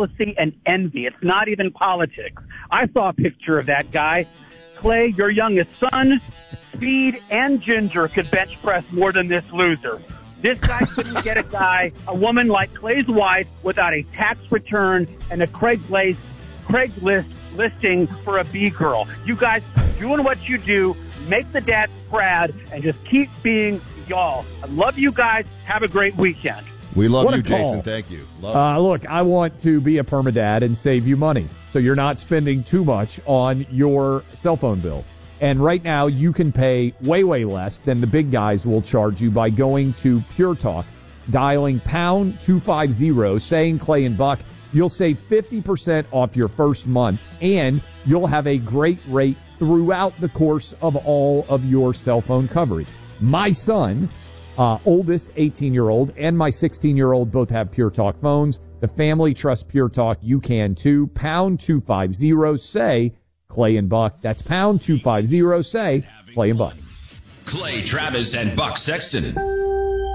jealousy and envy. It's not even politics. I saw a picture of that guy. Clay, your youngest son, Speed and Ginger could bench press more than this loser. This guy couldn't get a woman like Clay's wife without a tax return and a Craigslist listing for a B-girl. You guys doing what you do, make the dads proud, and just keep being y'all. I love you guys. Have a great weekend. We love What you, a call. Jason. Thank you. Look, I want to be a permadad and save you money, so you're not spending too much on your cell phone bill. And right now, you can pay way, way less than the big guys will charge you by going to Pure Talk, dialing pound 250, saying Clay and Buck. You'll save 50% off your first month, and you'll have a great rate throughout the course of all of your cell phone coverage. My son, oldest 18-year-old, and my 16-year-old both have Pure Talk phones. The family trusts Pure Talk. You can too. Pound 250, say Clay and Buck. That's pound 250, say Clay and Buck. Clay Travis and Buck Sexton.